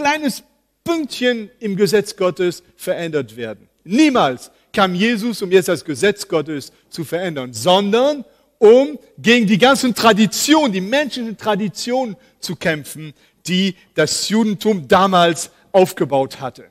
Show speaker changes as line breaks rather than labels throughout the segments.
kleines Pünktchen im Gesetz Gottes verändert werden. Niemals kam Jesus, um jetzt das Gesetz Gottes zu verändern, sondern um gegen die ganzen Traditionen, die menschlichen Traditionen zu kämpfen, die das Judentum damals aufgebaut hatte.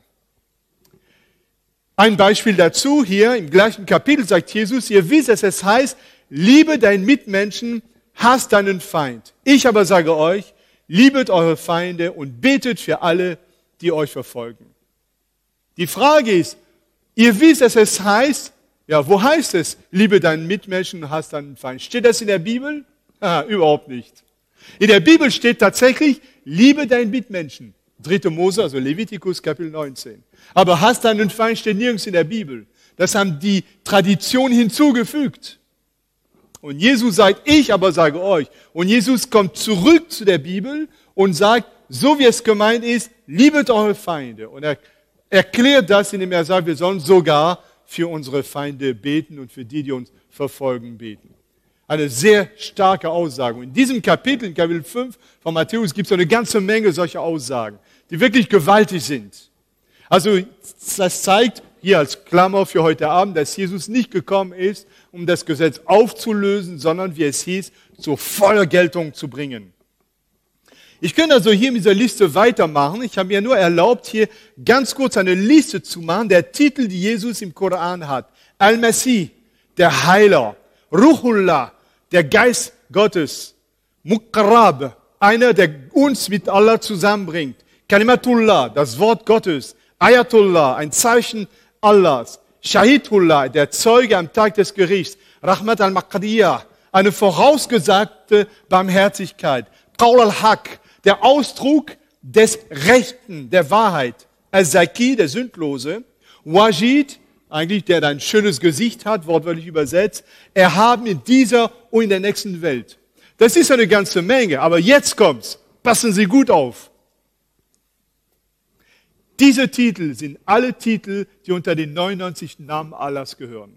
Ein Beispiel dazu, hier im gleichen Kapitel sagt Jesus, ihr wisst, dass es heißt, liebe deinen Mitmenschen, hasst deinen Feind. Ich aber sage euch, liebet eure Feinde und betet für alle, die euch verfolgen. Die Frage ist, ihr wisst, dass es heißt, ja, wo heißt es, liebe deinen Mitmenschen und hasst deinen Feind? Steht das in der Bibel? Überhaupt nicht. In der Bibel steht tatsächlich, liebe deinen Mitmenschen. 3. Mose, also Levitikus, Kapitel 19. Aber hasst deinen Feind steht nirgends in der Bibel. Das haben die Traditionen hinzugefügt. Und Jesus sagt, ich aber sage euch. Und Jesus kommt zurück zu der Bibel und sagt, so wie es gemeint ist, liebet eure Feinde. Und er erklärt das, indem er sagt, wir sollen sogar für unsere Feinde beten und für die, die uns verfolgen, beten. Eine sehr starke Aussage. Und in diesem Kapitel, in Kapitel 5 von Matthäus, gibt es eine ganze Menge solcher Aussagen, die wirklich gewaltig sind. Also das zeigt hier als Klammer für heute Abend, dass Jesus nicht gekommen ist, um das Gesetz aufzulösen, sondern, wie es hieß, zur vollen Geltung zu bringen. Ich könnte also hier mit dieser Liste weitermachen. Ich habe mir nur erlaubt, hier ganz kurz eine Liste zu machen, der Titel, die Jesus im Koran hat. Al-Masih, der Heiler. Ruhullah, der Geist Gottes. Muqarrab, einer, der uns mit Allah zusammenbringt. Kalimatullah, das Wort Gottes. Ayatullah, ein Zeichen Allahs. Shahidullah, der Zeuge am Tag des Gerichts. Rahmat al-Maqdiyah, eine vorausgesagte Barmherzigkeit. Qaul al-Haq, der Ausdruck des Rechten, der Wahrheit. Al-Zaki, der Sündlose. Wajid, eigentlich der ein schönes Gesicht hat, wortwörtlich übersetzt. Erhaben in dieser und in der nächsten Welt. Das ist eine ganze Menge, aber jetzt kommt's. Passen Sie gut auf. Diese Titel sind alle Titel, die unter den 99 Namen Allahs gehören.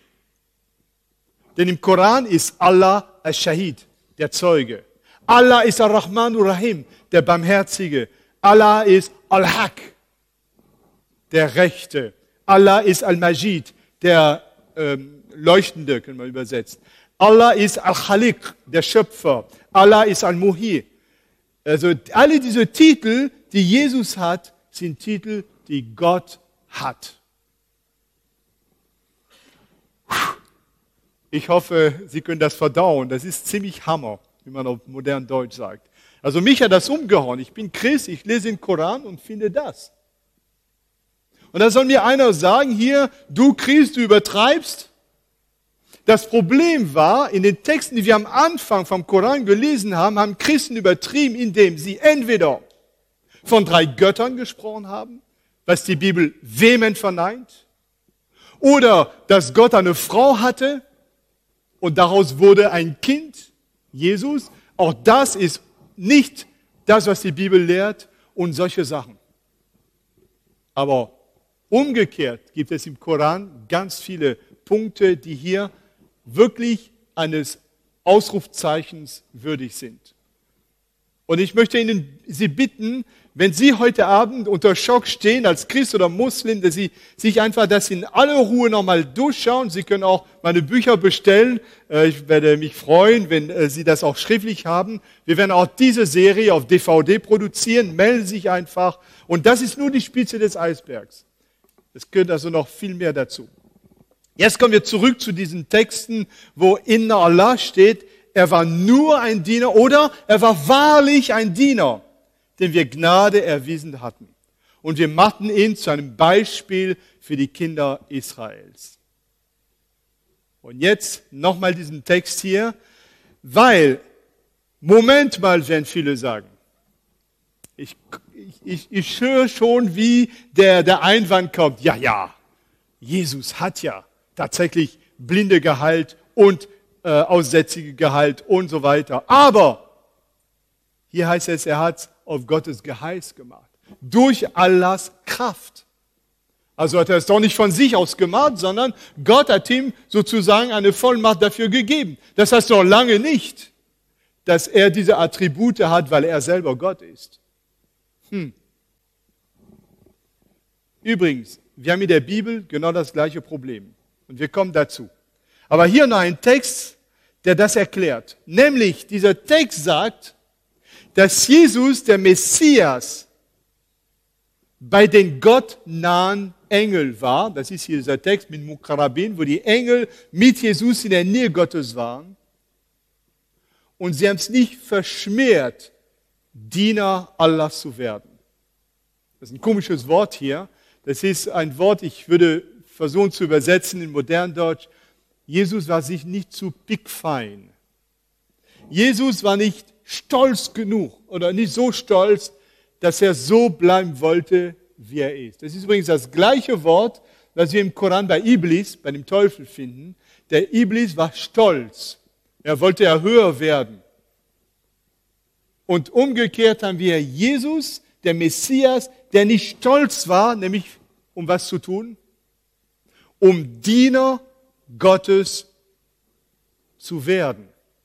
Denn im Koran ist Allah al-Shahid, der Zeuge. Allah ist Ar-Rahman Ar-Rahim, der Barmherzige. Allah ist Al-Haq, der Rechte. Allah ist Al-Majid, der Leuchtende, können wir übersetzen. Allah ist Al-Khaliq, der Schöpfer. Allah ist Al-Muhi. Also alle diese Titel, die Jesus hat, sind Titel, die Gott hat. Ich hoffe, Sie können das verdauen. Das ist ziemlich Hammer, wie man auf modern Deutsch sagt. Also mich hat das umgehauen. Ich bin Christ, ich lese den Koran und finde das. Und da soll mir einer sagen, hier, du Christ, du übertreibst. Das Problem war, in den Texten, die wir am Anfang vom Koran gelesen haben, haben Christen übertrieben, indem sie entweder von 3 Göttern gesprochen haben, was die Bibel vehement verneint, oder dass Gott eine Frau hatte und daraus wurde ein Kind, Jesus. Auch das ist nicht das, was die Bibel lehrt und solche Sachen. Aber umgekehrt gibt es im Koran ganz viele Punkte, die hier wirklich eines Ausrufzeichens würdig sind. Und ich möchte Sie bitten, wenn Sie heute Abend unter Schock stehen als Christ oder Muslim, dass Sie sich einfach das in aller Ruhe nochmal durchschauen. Sie können auch meine Bücher bestellen. Ich werde mich freuen, wenn Sie das auch schriftlich haben. Wir werden auch diese Serie auf DVD produzieren. Melden Sie sich einfach. Und das ist nur die Spitze des Eisbergs. Es gehört also noch viel mehr dazu. Jetzt kommen wir zurück zu diesen Texten, wo Inna Allah steht. Er war nur ein Diener oder er war wahrlich ein Diener, dem wir Gnade erwiesen hatten. Und wir machten ihn zu einem Beispiel für die Kinder Israels. Und jetzt nochmal diesen Text hier, weil, Moment mal, werden viele sagen. Ich höre schon, wie der Einwand kommt. Ja, Jesus hat ja tatsächlich Blinde geheilt und Aussätzige geheilt und so weiter. Aber hier heißt es, er hat es auf Gottes Geheiß gemacht. Durch Allahs Kraft. Also hat er es doch nicht von sich aus gemacht, sondern Gott hat ihm sozusagen eine Vollmacht dafür gegeben. Das heißt noch lange nicht, dass er diese Attribute hat, weil er selber Gott ist. Übrigens, wir haben in der Bibel genau das gleiche Problem. Und wir kommen dazu. Aber hier noch ein Text, der das erklärt. Nämlich, dieser Text sagt, dass Jesus, der Messias, bei den gottnahen Engeln war. Das ist hier dieser Text mit Mukarabin, wo die Engel mit Jesus in der Nähe Gottes waren. Und sie haben es nicht verschmäht, Diener Allahs zu werden. Das ist ein komisches Wort hier. Das ist ein Wort, ich würde versuchen zu übersetzen in modern Deutsch. Jesus war sich nicht zu pickfein. Jesus war nicht stolz genug oder nicht so stolz, dass er so bleiben wollte, wie er ist. Das ist übrigens das gleiche Wort, was wir im Koran bei Iblis, bei dem Teufel finden. Der Iblis war stolz. Er wollte ja höher werden. Und umgekehrt haben wir Jesus, der Messias, der nicht stolz war, nämlich um was zu tun? Um Diener Gottes zu werden.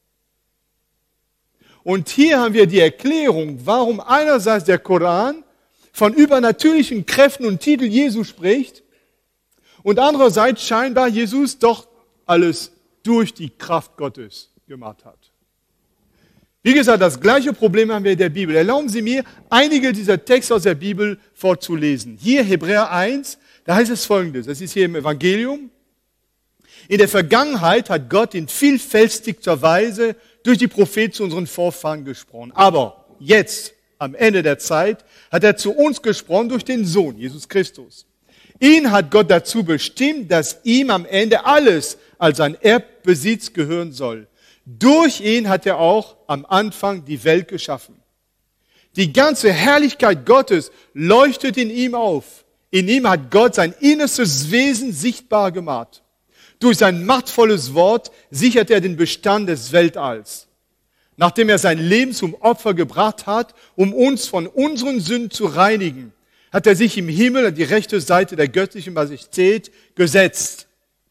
Und hier haben wir die Erklärung, warum einerseits der Koran von übernatürlichen Kräften und Titeln Jesu spricht und andererseits scheinbar Jesus doch alles durch die Kraft Gottes gemacht hat. Wie gesagt, das gleiche Problem haben wir in der Bibel. Erlauben Sie mir, einige dieser Texte aus der Bibel vorzulesen. Hier Hebräer 1, da heißt es Folgendes, das ist hier im Evangelium. In der Vergangenheit hat Gott in vielfältigster Weise durch die Propheten zu unseren Vorfahren gesprochen. Aber jetzt, am Ende der Zeit, hat er zu uns gesprochen durch den Sohn, Jesus Christus. Ihn hat Gott dazu bestimmt, dass ihm am Ende alles als ein Erbbesitz gehören soll. Durch ihn hat er auch am Anfang die Welt geschaffen. Die ganze Herrlichkeit Gottes leuchtet in ihm auf. In ihm hat Gott sein innerstes Wesen sichtbar gemacht. Durch sein machtvolles Wort sichert er den Bestand des Weltalls. Nachdem er sein Leben zum Opfer gebracht hat, um uns von unseren Sünden zu reinigen, hat er sich im Himmel an die rechte Seite der göttlichen Majestät gesetzt.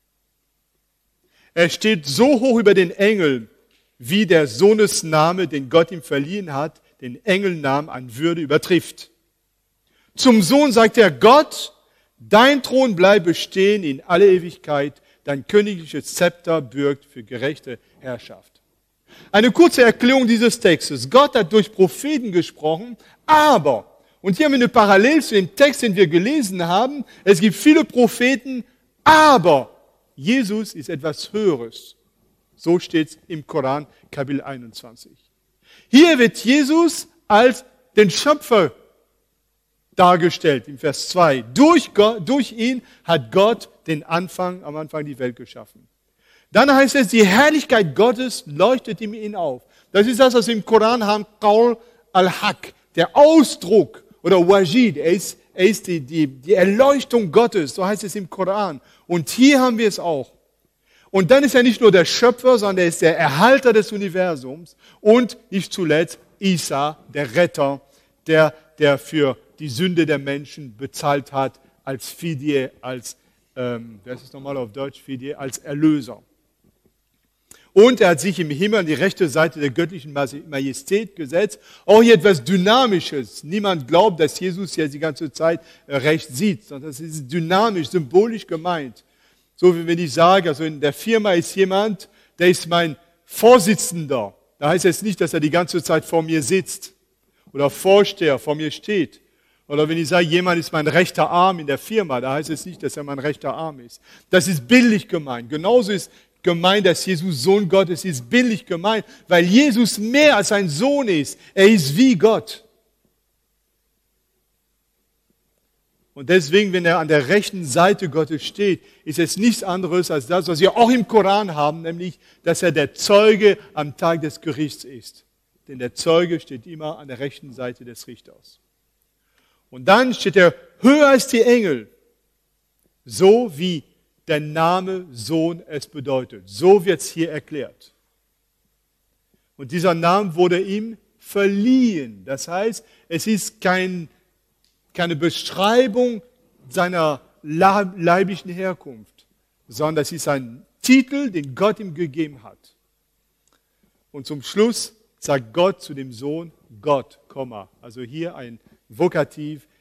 Er steht so hoch über den Engeln, wie der Sohnesname, den Gott ihm verliehen hat, den Engelnamen an Würde übertrifft. Zum Sohn sagt er, Gott, dein Thron bleibt bestehen in alle Ewigkeit, dein königliches Zepter bürgt für gerechte Herrschaft. Eine kurze Erklärung dieses Textes. Gott hat durch Propheten gesprochen, aber, und hier haben wir eine Parallele zu dem Text, den wir gelesen haben, es gibt viele Propheten, aber Jesus ist etwas Höheres. So steht es im Koran, Kapitel 21. Hier wird Jesus als den Schöpfer dargestellt, im Vers 2. Durch ihn hat Gott am Anfang die Welt geschaffen. Dann heißt es, die Herrlichkeit Gottes leuchtet in ihm auf. Das ist das, was wir im Koran haben, Qaul al-Haq, der Ausdruck, oder Wajid, er ist die Erleuchtung Gottes, so heißt es im Koran. Und hier haben wir es auch. Und dann ist er nicht nur der Schöpfer, sondern er ist der Erhalter des Universums und nicht zuletzt Isa, der Retter, der für die Sünde der Menschen bezahlt hat als Fidye, als das ist nochmal auf Deutsch Fidye, als Erlöser. Und er hat sich im Himmel an die rechte Seite der göttlichen Majestät gesetzt. Auch hier etwas Dynamisches. Niemand glaubt, dass Jesus ja die ganze Zeit rechts sieht, sondern das ist dynamisch, symbolisch gemeint. So wie wenn ich sage, also in der Firma ist jemand, der ist mein Vorsitzender. Da heißt es nicht, dass er die ganze Zeit vor mir sitzt oder Vorsteher vor mir steht. Oder wenn ich sage, jemand ist mein rechter Arm in der Firma, da heißt es nicht, dass er mein rechter Arm ist. Das ist bildlich gemeint. Genauso ist gemeint, dass Jesus Sohn Gottes ist, bildlich gemeint, weil Jesus mehr als ein Sohn ist. Er ist wie Gott. Und deswegen, wenn er an der rechten Seite Gottes steht, ist es nichts anderes als das, was wir auch im Koran haben, nämlich, dass er der Zeuge am Tag des Gerichts ist. Denn der Zeuge steht immer an der rechten Seite des Richters. Und dann steht er höher als die Engel, so wie der Name Sohn es bedeutet. So wird es hier erklärt. Und dieser Name wurde ihm verliehen. Das heißt, es ist keine Beschreibung seiner leiblichen Herkunft, sondern es ist ein Titel, den Gott ihm gegeben hat. Und zum Schluss sagt Gott zu dem Sohn, Gott, also hier ein Vokativ,